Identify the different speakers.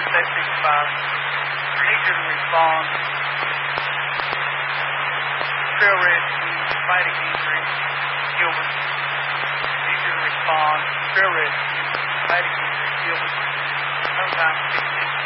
Speaker 1: State 65. Need you to respond. Trail rescue, fighting injury, Gilbert. Need you to respond. Trail rescue, fighting injury, Gilbert. Sometime 16.